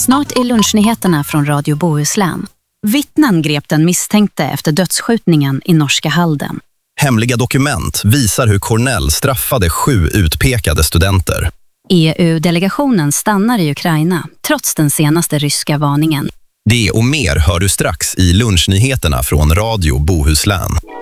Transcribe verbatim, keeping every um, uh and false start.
Snart är lunchnyheterna från Radio Bohuslän. Vittnen grep den misstänkte efter dödsskjutningen i norska Halden. Hemliga dokument visar hur Cornell straffade sju utpekade studenter. E U-delegationen stannar i Ukraina trots den senaste ryska varningen. Det och mer hör du strax i lunchnyheterna från Radio Bohuslän.